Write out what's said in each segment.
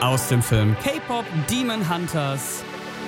Aus dem Film K-Pop Demon Hunters.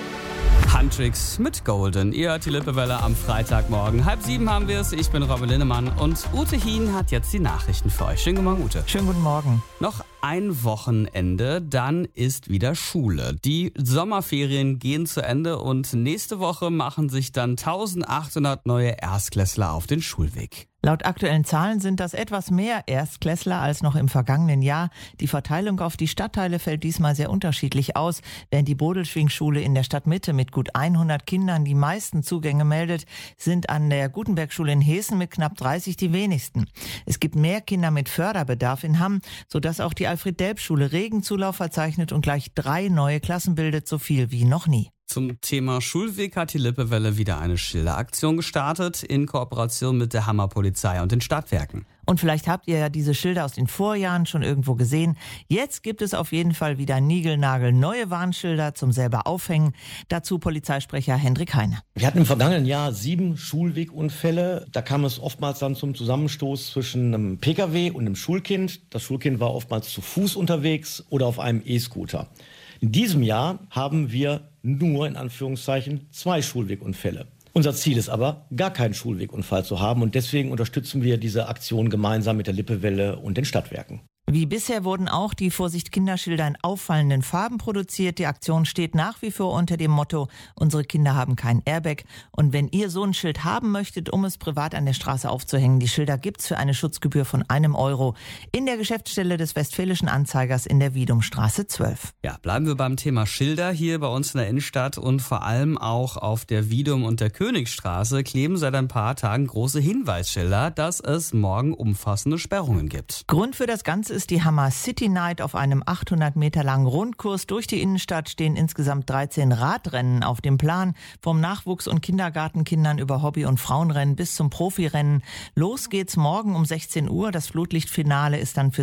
Huntrix mit Golden. Ihr hört die Lippewelle am Freitagmorgen. 6:30 haben wir es. Ich bin Robin Linnemann und Ute Hien hat jetzt die Nachrichten für euch. Schönen guten Morgen, Ute. Schönen guten Morgen. Noch ein Wochenende, dann ist wieder Schule. Die Sommerferien gehen zu Ende und nächste Woche machen sich dann 1800 neue Erstklässler auf den Schulweg. Laut aktuellen Zahlen sind das etwas mehr Erstklässler als noch im vergangenen Jahr. Die Verteilung auf die Stadtteile fällt diesmal sehr unterschiedlich aus. Während die Bodelschwingschule in der Stadtmitte mit gut 100 Kindern die meisten Zugänge meldet, sind an der Gutenbergschule in Heßen mit knapp 30 die wenigsten. Es gibt mehr Kinder mit Förderbedarf in Hamm, sodass auch die Alfred-Delp-Schule regen Zulauf verzeichnet und gleich 3 neue Klassen bildet, so viel wie noch nie. Zum Thema Schulweg hat die Lippewelle wieder eine Schilderaktion gestartet in Kooperation mit der Hammer Polizei und den Stadtwerken. Und vielleicht habt ihr ja diese Schilder aus den Vorjahren schon irgendwo gesehen. Jetzt gibt es auf jeden Fall wieder niegelnagelneue Warnschilder zum selber aufhängen. Dazu Polizeisprecher Hendrik Heine. Wir hatten im vergangenen Jahr 7 Schulwegunfälle. Da kam es oftmals dann zum Zusammenstoß zwischen einem Pkw und einem Schulkind. Das Schulkind war oftmals zu Fuß unterwegs oder auf einem E-Scooter. In diesem Jahr haben wir nur in Anführungszeichen 2 Schulwegunfälle. Unser Ziel ist aber, gar keinen Schulwegunfall zu haben und deswegen unterstützen wir diese Aktion gemeinsam mit der Lippewelle und den Stadtwerken. Wie bisher wurden auch die Vorsicht-Kinderschilder in auffallenden Farben produziert. Die Aktion steht nach wie vor unter dem Motto, unsere Kinder haben kein Airbag. Und wenn ihr so ein Schild haben möchtet, um es privat an der Straße aufzuhängen, die Schilder gibt's für eine Schutzgebühr von €1 in der Geschäftsstelle des Westfälischen Anzeigers in der Wiedumstraße 12. Ja, bleiben wir beim Thema Schilder hier bei uns in der Innenstadt und vor allem auch auf der Wiedum- und der Königstraße kleben seit ein paar Tagen große Hinweisschilder, dass es morgen umfassende Sperrungen gibt. Grund für das Ganze ist die Hammer City Night. Auf einem 800 Meter langen Rundkurs durch die Innenstadt stehen insgesamt 13 Radrennen auf dem Plan. Vom Nachwuchs- und Kindergartenkindern über Hobby- und Frauenrennen bis zum Profirennen. Los geht's morgen um 16 Uhr. Das Flutlichtfinale ist dann für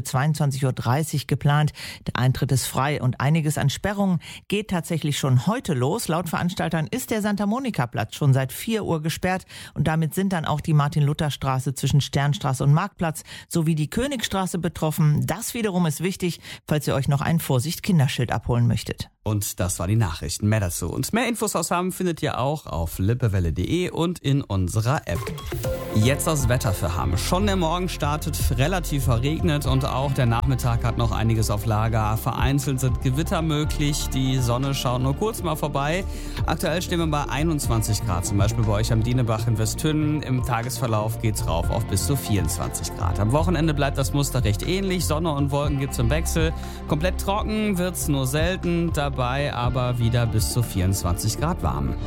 22:30 Uhr geplant. Der Eintritt ist frei und einiges an Sperrungen geht tatsächlich schon heute los. Laut Veranstaltern ist der Santa-Monika-Platz schon seit 4 Uhr gesperrt und damit sind dann auch die Martin-Luther-Straße zwischen Sternstraße und Marktplatz sowie die Königstraße betroffen. Das wiederum ist wichtig, falls ihr euch noch ein Vorsicht-Kinderschild abholen möchtet. Und das war die Nachrichten. Mehr dazu und mehr Infos aus Hamm findet ihr auch auf lippewelle.de und in unserer App. Jetzt das Wetter für Hamm. Schon der Morgen startet relativ verregnet und auch der Nachmittag hat noch einiges auf Lager. Vereinzelt sind Gewitter möglich. Die Sonne schaut nur kurz mal vorbei. Aktuell stehen wir bei 21 Grad, zum Beispiel bei euch am Dienebach in Westhünnen. Im Tagesverlauf geht's rauf auf bis zu 24 Grad. Am Wochenende bleibt das Muster recht ähnlich. Sonne und Wolken gibt's im Wechsel. Komplett trocken wird's nur selten. Dabei aber wieder bis zu 24 Grad warm.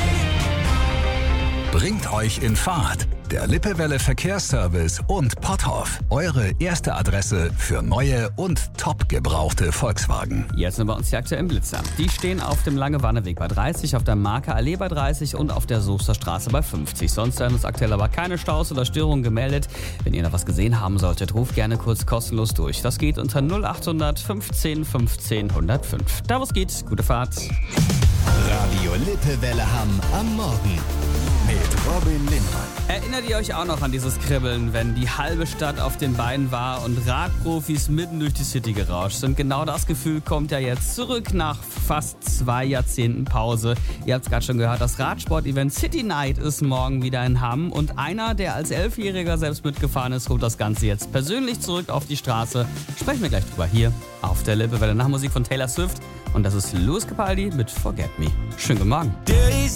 Bringt euch in Fahrt. Der Lippewelle Verkehrsservice und Potthoff. Eure erste Adresse für neue und top gebrauchte Volkswagen. Jetzt sind bei uns die aktuellen Blitzer. Die stehen auf dem Langewanneweg bei 30, auf der Marker Allee bei 30 und auf der Soester Straße bei 50. Sonst werden uns aktuell aber keine Staus oder Störungen gemeldet. Wenn ihr noch was gesehen haben solltet, ruft gerne kurz kostenlos durch. Das geht unter 0800 15 15 105. Da wo es geht, gute Fahrt. Radio Lippewelle Hamm am Morgen mit Robin Linnemann. Erinnert ihr euch auch noch an dieses Kribbeln, wenn die halbe Stadt auf den Beinen war und Radprofis mitten durch die City gerauscht sind? Genau das Gefühl kommt ja jetzt zurück nach fast 2 Jahrzehnten Pause. Ihr habt es gerade schon gehört, das Radsport-Event City Night ist morgen wieder in Hamm und einer, der als 11-Jähriger selbst mitgefahren ist, holt das Ganze jetzt persönlich zurück auf die Straße. Sprechen wir gleich drüber hier auf der Lippewelle nach Musik von Taylor Swift und das ist Lewis Capaldi mit Forget Me. Schönen guten Morgen.